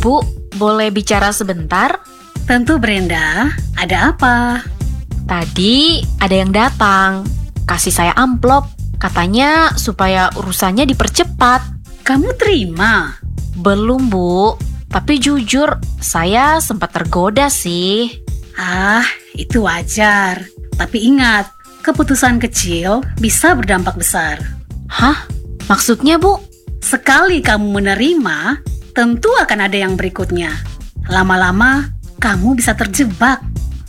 Bu, boleh bicara sebentar? Tentu Brenda, ada apa? Tadi ada yang datang, kasih saya amplop. Katanya supaya urusannya dipercepat. Kamu terima? Belum, Bu. Tapi jujur, saya sempat tergoda sih. Itu wajar. Tapi ingat, keputusan kecil bisa berdampak besar. Hah? Maksudnya, Bu? Sekali kamu menerima, tentu akan ada yang berikutnya. Lama-lama, kamu bisa terjebak.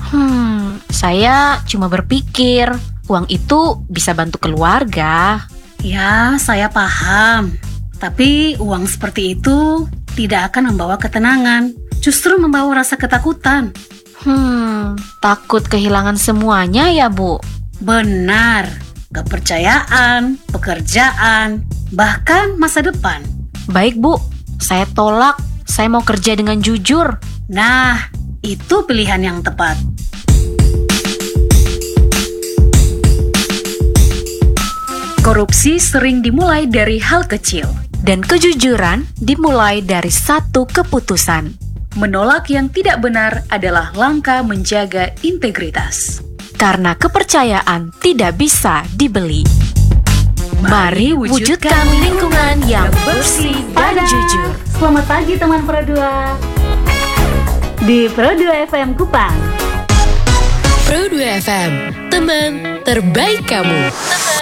Saya cuma berpikir uang itu bisa bantu keluarga. Ya, saya paham. Tapi uang seperti itu tidak akan membawa ketenangan, justru membawa rasa ketakutan. Takut kehilangan semuanya ya, Bu? Benar, kepercayaan, pekerjaan, bahkan masa depan. Baik, Bu. Saya tolak. Saya mau kerja dengan jujur. Nah, itu pilihan yang tepat. Korupsi sering dimulai dari hal kecil. Dan kejujuran dimulai dari satu keputusan. Menolak yang tidak benar adalah langkah menjaga integritas. Karena kepercayaan tidak bisa dibeli. Mari wujudkan lingkungan yang bersih dan jujur. Selamat pagi teman Pro 2. Di Pro 2 FM Kupang. Pro 2 FM, teman terbaik kamu.